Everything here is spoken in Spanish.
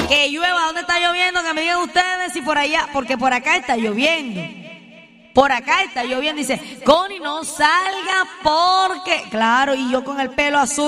Que llueva, ¿dónde está lloviendo? Que me digan ustedes si por allá, porque por acá está lloviendo. Por acá está lloviendo. Dice, Connie, no salga porque... Claro, y yo con el pelo azul.